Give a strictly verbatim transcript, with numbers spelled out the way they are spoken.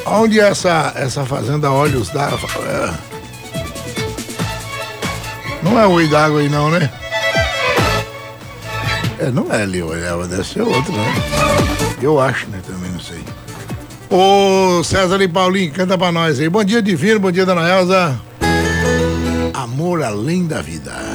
Onde é essa, essa fazenda Olhos d'Água? É. Não é o Oi d'Água aí não, né? É, não é ali, olhava, deve ser outro, né? Eu acho, né? Também não sei. Ô, César e Paulinho, canta pra nós aí. Bom dia, Divino, bom dia, Dona Elza. Amor além da vida.